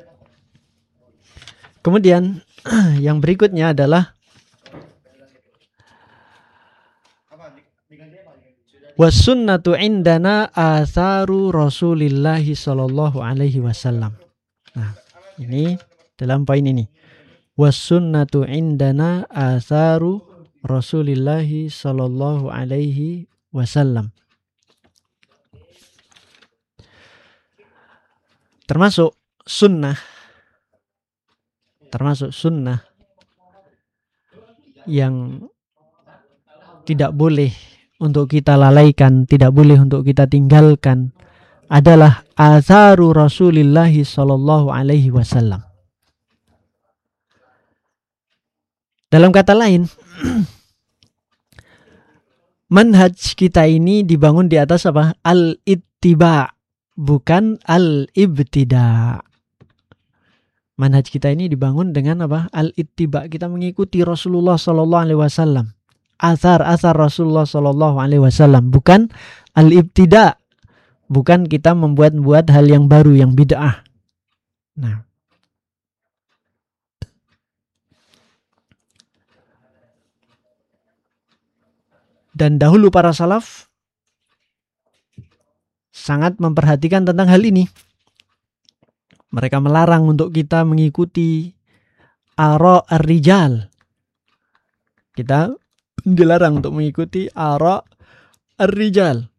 Kemudian yang berikutnya adalah wasunnatu indana atharu Rasulillahi sallallahu alaihi wasallam. Nah, ini dalam poin ini. Wasunnatu indana atharu Rasulillahi sallallahu alaihi wasallam. Termasuk sunnah yang tidak boleh untuk kita lalaikan, tidak boleh untuk kita tinggalkan adalah atharu Rasulillah sallallahu alaihi wasallam. Dalam kata lain, manhaj kita ini dibangun di atas apa? Al-ittiba, bukan al-ibtida. Manhaj kita ini dibangun dengan apa? Al-ittiba. Kita mengikuti Rasulullah sallallahu alaihi wasallam. Asar Rasulullah sallallahu alaihi wasallam, bukan al-ibtida. Bukan kita membuat hal yang baru, yang bid'ah. Nah, dan dahulu para salaf sangat memperhatikan tentang hal ini. Mereka melarang untuk kita mengikuti ara ar-rijal. Kita dilarang untuk mengikuti ara ar-rijal.